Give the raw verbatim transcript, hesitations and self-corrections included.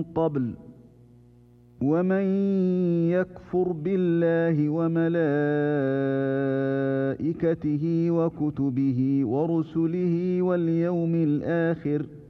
قبل ومن يكفر بالله وملائكته وكتبه ورسله واليوم الآخر